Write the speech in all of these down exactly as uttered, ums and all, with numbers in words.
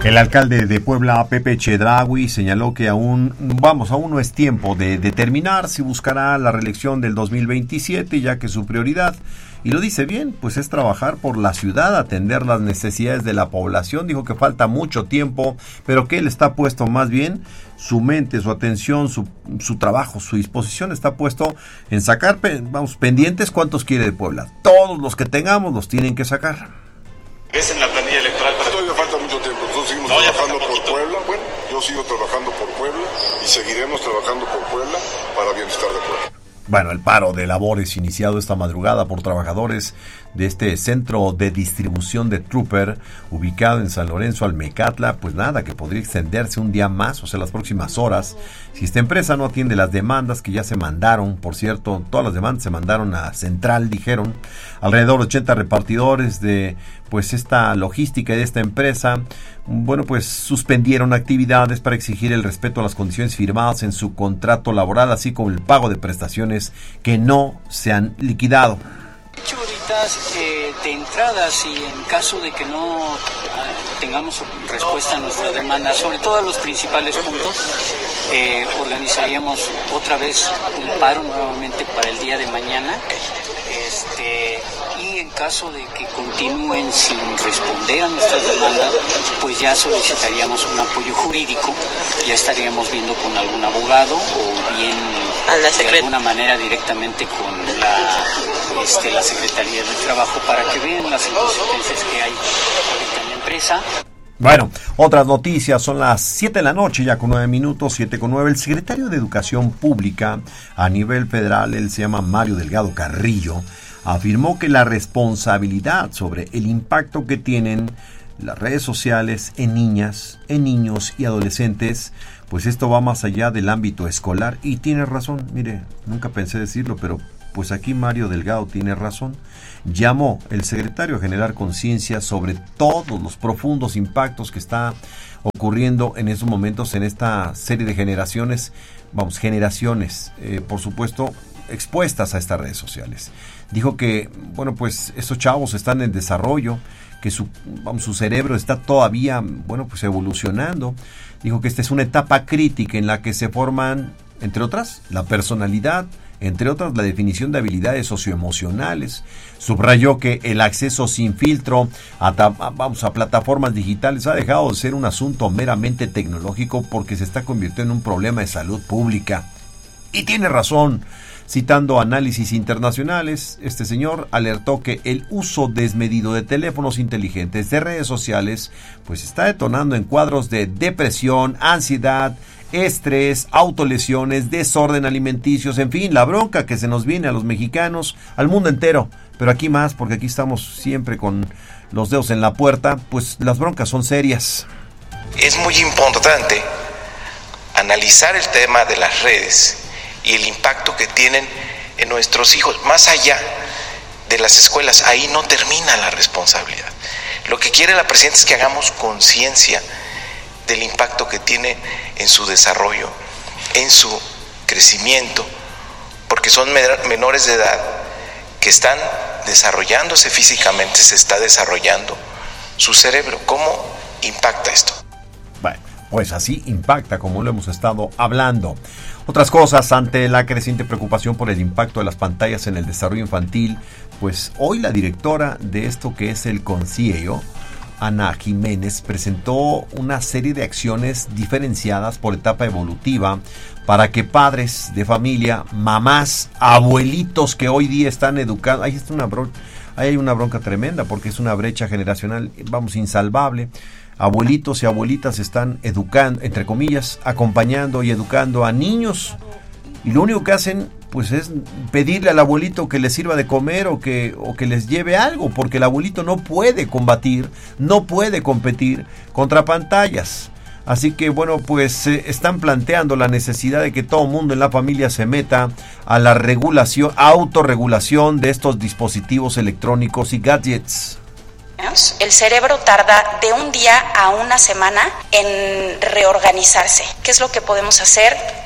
El alcalde de Puebla, Pepe Chedraui, señaló que aún, vamos, aún no es tiempo de determinar si buscará la reelección del dos mil veintisiete, ya que su prioridad, y lo dice bien, pues es trabajar por la ciudad, atender las necesidades de la población. Dijo que falta mucho tiempo, pero que él está puesto más bien, su mente, su atención, su, su trabajo, su disposición está puesto en sacar, vamos, pendientes. ¿Cuántos quiere de Puebla? Todos los que tengamos los tienen que sacar. ¿Es en la planilla electoral? Para... Todavía falta mucho tiempo. Nosotros seguimos no, trabajando por Puebla. Bueno, yo sigo trabajando por Puebla y seguiremos trabajando por Puebla para bienestar de Puebla. Bueno, el paro de labores iniciado esta madrugada por trabajadores de este centro de distribución de Trooper, ubicado en San Lorenzo, Almecatla, pues nada, que podría extenderse un día más, o sea, las próximas horas, si esta empresa no atiende las demandas que ya se mandaron. Por cierto, todas las demandas se mandaron a Central, dijeron. Alrededor de ochenta repartidores de pues esta logística de esta empresa, bueno, pues suspendieron actividades para exigir el respeto a las condiciones firmadas en su contrato laboral, así como el pago de prestaciones que no se han liquidado. Hecho ahorita eh, de entradas, y en caso de que no uh, tengamos respuesta a nuestra demanda, sobre todo a los principales puntos, eh, organizaríamos otra vez un paro nuevamente para el día de mañana. Este, y en caso de que continúen sin responder a nuestras demandas, pues ya solicitaríamos un apoyo jurídico, ya estaríamos viendo con algún abogado o bien a la de alguna manera directamente con la, este, la Secretaría del Trabajo para que vean las inconsistencias que hay ahorita en la empresa. Bueno, otras noticias, son las siete de la noche, ya con nueve minutos, siete con nueve. El secretario de Educación Pública a nivel federal, él se llama Mario Delgado Carrillo, afirmó que la responsabilidad sobre el impacto que tienen las redes sociales en niñas, en niños y adolescentes, pues esto va más allá del ámbito escolar. Y tiene razón, mire, nunca pensé decirlo, pero pues aquí Mario Delgado tiene razón. Llamó el secretario a generar conciencia sobre todos los profundos impactos que está ocurriendo en esos momentos en esta serie de generaciones, vamos, generaciones, eh, por supuesto, expuestas a estas redes sociales. Dijo que, bueno, pues estos chavos están en desarrollo, que su, vamos, su cerebro está todavía, bueno, pues evolucionando. Dijo que esta es una etapa crítica en la que se forman, entre otras, la personalidad, entre otras, la definición de habilidades socioemocionales. Subrayó que el acceso sin filtro a, vamos, a plataformas digitales ha dejado de ser un asunto meramente tecnológico porque se está convirtiendo en un problema de salud pública. Y tiene razón. Citando análisis internacionales, este señor alertó que el uso desmedido de teléfonos inteligentes, de redes sociales, pues está detonando en cuadros de depresión, ansiedad, estrés, autolesiones, desorden alimenticios, en fin, la bronca que se nos viene a los mexicanos, al mundo entero, pero aquí más, porque aquí estamos siempre con los dedos en la puerta, pues las broncas son serias. Es muy importante analizar el tema de las redes y el impacto que tienen en nuestros hijos, más allá de las escuelas. Ahí no termina la responsabilidad. Lo que quiere la presidenta es que hagamos conciencia del impacto que tiene en su desarrollo, en su crecimiento, porque son menores de edad que están desarrollándose físicamente, se está desarrollando su cerebro. ¿Cómo impacta esto? Bueno, pues así impacta, como lo hemos estado hablando. Otras cosas, ante la creciente preocupación por el impacto de las pantallas en el desarrollo infantil, pues hoy la directora de esto que es el CONCIEO, Ana Jiménez, presentó una serie de acciones diferenciadas por etapa evolutiva para que padres de familia, mamás, abuelitos que hoy día están educando, ahí está una bronca, ahí hay una bronca tremenda porque es una brecha generacional, vamos, insalvable. Abuelitos y abuelitas están educando, entre comillas, acompañando y educando a niños, y lo único que hacen pues es pedirle al abuelito que les sirva de comer o que, o que les lleve algo, porque el abuelito no puede combatir, no puede competir contra pantallas. Así que bueno, pues eh, están planteando la necesidad de que todo mundo en la familia se meta a la regulación, autorregulación de estos dispositivos electrónicos y gadgets. El cerebro tarda de un día a una semana en reorganizarse. ¿Qué es lo que podemos hacer?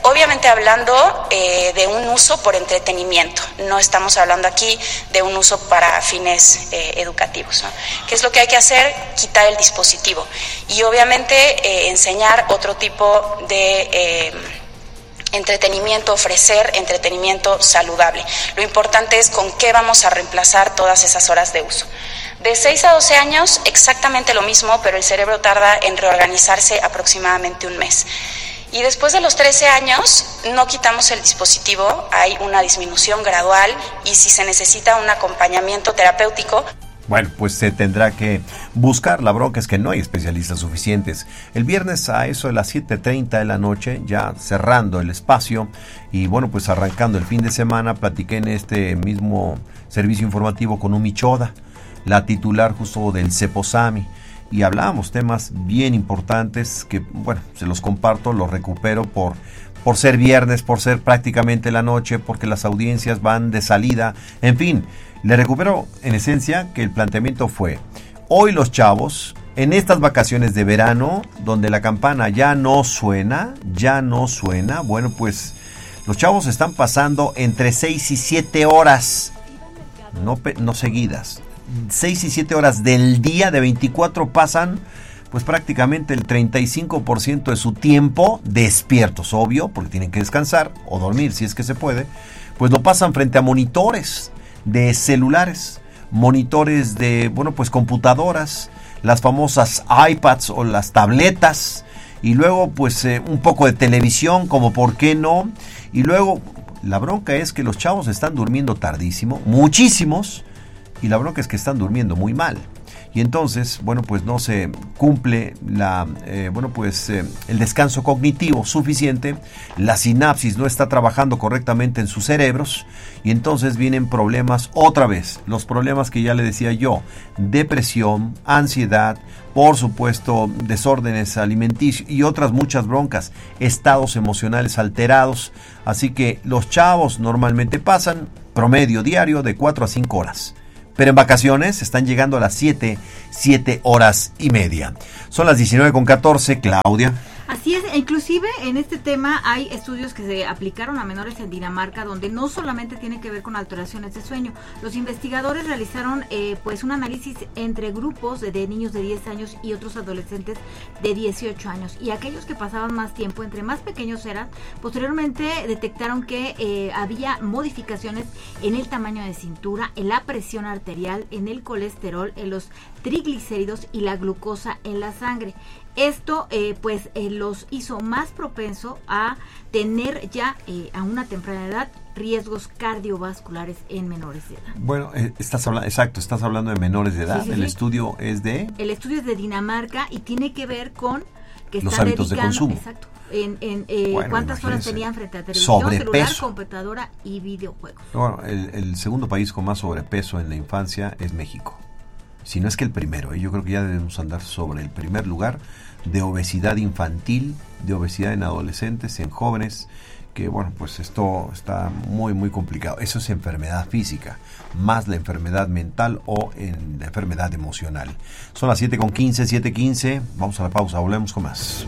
obviamente hablando eh, de un uso por entretenimiento, no estamos hablando aquí de un uso para fines eh, educativos, ¿no? ¿Qué es lo que hay que hacer? Quitar el dispositivo y obviamente eh, enseñar otro tipo de eh, entretenimiento, ofrecer entretenimiento saludable. Lo importante es con qué vamos a reemplazar todas esas horas de uso. De seis a doce años, exactamente lo mismo, pero el cerebro tarda en reorganizarse aproximadamente un mes. Y después de los trece años, no quitamos el dispositivo, hay una disminución gradual y si se necesita un acompañamiento terapéutico. Bueno, pues se tendrá que buscar. La bronca es que no hay especialistas suficientes. El viernes a eso de las siete treinta de la noche, ya cerrando el espacio y bueno, pues arrancando el fin de semana, platiqué en este mismo servicio informativo con Umi Choda, la titular justo del CEPOSAMI, y hablábamos temas bien importantes que, bueno, se los comparto, los recupero por, por ser viernes, por ser prácticamente la noche, porque las audiencias van de salida, en fin, le recupero en esencia que el planteamiento fue, hoy los chavos, en estas vacaciones de verano, donde la campana ya no suena, ya no suena, bueno, pues los chavos están pasando entre seis y siete horas, no, no seguidas, seis y siete horas del día, de veinticuatro pasan pues prácticamente el treinta y cinco por ciento de su tiempo despiertos, obvio, porque tienen que descansar o dormir si es que se puede, pues lo pasan frente a monitores de celulares, monitores de, bueno, pues computadoras, las famosas iPads o las tabletas, y luego pues eh, un poco de televisión, como por qué no, y luego la bronca es que los chavos están durmiendo tardísimo, muchísimos, y la bronca es que están durmiendo muy mal. Y entonces, bueno, pues no se cumple la, eh, bueno, pues eh, el descanso cognitivo suficiente, la sinapsis no está trabajando correctamente en sus cerebros y entonces vienen problemas otra vez, los problemas que ya le decía yo, depresión, ansiedad, por supuesto desórdenes alimenticios y otras muchas broncas, estados emocionales alterados. Así que los chavos normalmente pasan promedio diario de cuatro a cinco horas. Pero en vacaciones están llegando a las siete, siete horas y media. Son las diecinueve con catorce, Claudia. Así es, inclusive en este tema hay estudios que se aplicaron a menores en Dinamarca donde no solamente tiene que ver con alteraciones de sueño. Los investigadores realizaron eh, pues un análisis entre grupos de, de niños de diez años y otros adolescentes de dieciocho años. Y aquellos que pasaban más tiempo, entre más pequeños eran, posteriormente detectaron que eh, había modificaciones en el tamaño de cintura, en la presión arterial, en el colesterol, en los triglicéridos y la glucosa en la sangre. Esto eh, pues eh, los hizo más propenso a tener ya eh, a una temprana edad riesgos cardiovasculares en menores de edad. Bueno, eh, estás hablando, exacto, estás hablando de menores de edad. Sí, sí, el sí. estudio es de... El estudio es de Dinamarca y tiene que ver con que los están hábitos de consumo. Exacto. En, en eh, bueno, cuántas horas tenían frente a televisión, sobrepeso. celular, computadora y videojuegos. Bueno, el, el segundo país con más sobrepeso en la infancia es México. Si no es que el primero, ¿eh? Yo creo que ya debemos andar sobre el primer lugar de obesidad infantil, de obesidad en adolescentes, en jóvenes, que bueno, pues esto está muy muy complicado. Eso es enfermedad física, más la enfermedad mental o en la enfermedad emocional. Son las siete con quince, siete quince, vamos a la pausa, volvemos con más.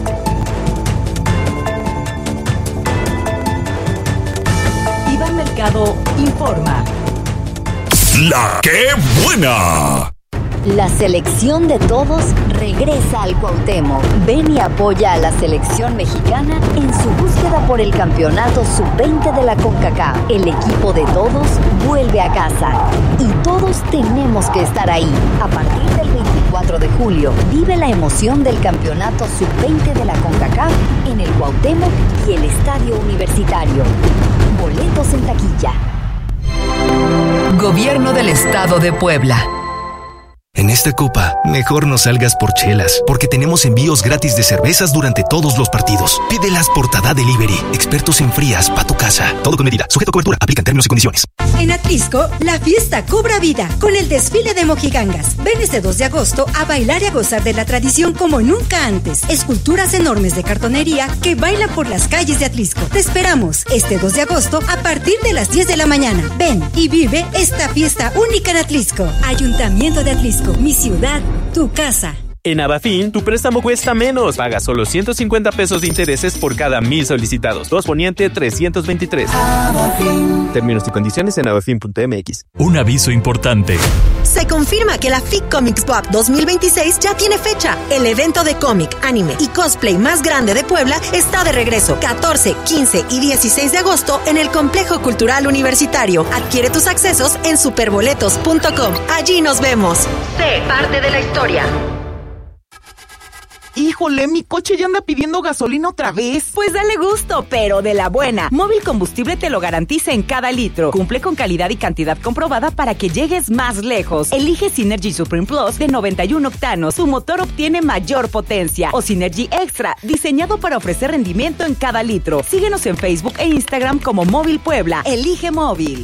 Iván Mercado informa. ¡La qué buena! La selección de todos regresa al Cuauhtémoc. Ven y apoya a la selección mexicana en su búsqueda por el campeonato sub veinte de la CONCACAF. El equipo de todos vuelve a casa y todos tenemos que estar ahí. A partir del veinticuatro de julio, vive la emoción del campeonato sub veinte de la CONCACAF en el Cuauhtémoc y el Estadio Universitario. Boletos en taquilla. Gobierno del Estado de Puebla. En esta copa, mejor no salgas por chelas, porque tenemos envíos gratis de cervezas durante todos los partidos. Pídelas por Tada Delivery, expertos en frías pa' tu casa. Todo con medida, sujeto a cobertura, aplican términos y condiciones. En Atlisco, la fiesta cobra vida con el desfile de mojigangas. Ven este dos de agosto a bailar y a gozar de la tradición como nunca antes. Esculturas enormes de cartonería que bailan por las calles de Atlisco. Te esperamos este dos de agosto a partir de las diez de la mañana. Ven y vive esta fiesta única en Atlisco. Ayuntamiento de Atlisco. Mi ciudad, tu casa. En Abafin, tu préstamo cuesta menos. Paga solo ciento cincuenta pesos de intereses por cada mil solicitados. dos Poniente trescientos veintitrés. Abafin. Términos y condiciones en abafin punto m x. Un aviso importante. Se confirma que la F I C Comics Pop dos mil veintiséis ya tiene fecha. El evento de cómic, anime y cosplay más grande de Puebla está de regreso. catorce, quince y dieciséis de agosto en el Complejo Cultural Universitario. Adquiere tus accesos en superboletos punto com. Allí nos vemos. Sé parte de la historia. Híjole, mi coche ya anda pidiendo gasolina otra vez. Pues dale gusto, pero de la buena. Móvil Combustible te lo garantiza en cada litro. Cumple con calidad y cantidad comprobada para que llegues más lejos. Elige Synergy Supreme Plus de noventa y uno octanos. Tu motor obtiene mayor potencia. O Synergy Extra, diseñado para ofrecer rendimiento en cada litro. Síguenos en Facebook e Instagram como Móvil Puebla. Elige Móvil.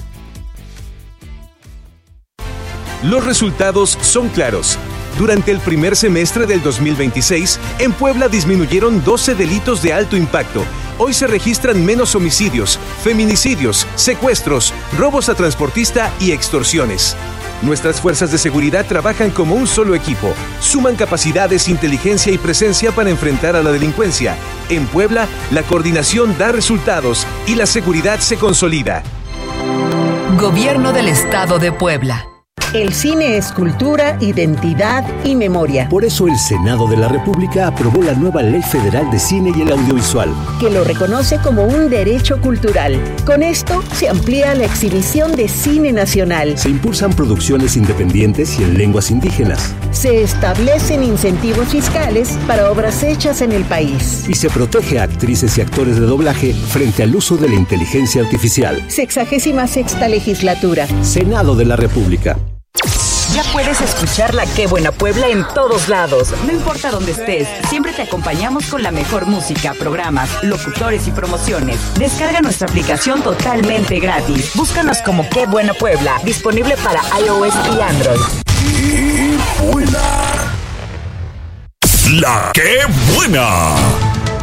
Los resultados son claros. Durante el primer semestre del dos mil veintiséis, en Puebla disminuyeron doce delitos de alto impacto. Hoy se registran menos homicidios, feminicidios, secuestros, robos a transportista y extorsiones. Nuestras fuerzas de seguridad trabajan como un solo equipo. Suman capacidades, inteligencia y presencia para enfrentar a la delincuencia. En Puebla, la coordinación da resultados y la seguridad se consolida. Gobierno del Estado de Puebla. El cine es cultura, identidad y memoria. Por eso el Senado de la República aprobó la nueva Ley Federal de Cine y el Audiovisual, que lo reconoce como un derecho cultural. Con esto se amplía la exhibición de cine nacional. Se impulsan producciones independientes y en lenguas indígenas. Se establecen incentivos fiscales para obras hechas en el país. Y se protege a actrices y actores de doblaje frente al uso de la inteligencia artificial. Sexagésima sexta legislatura. Senado de la República. Ya puedes escuchar La Qué Buena Puebla en todos lados. No importa dónde estés, siempre te acompañamos con la mejor música, programas, locutores y promociones. Descarga nuestra aplicación totalmente gratis. Búscanos como Qué Buena Puebla, disponible para iOS y Android. ¡Qué buena! ¡La Qué Buena!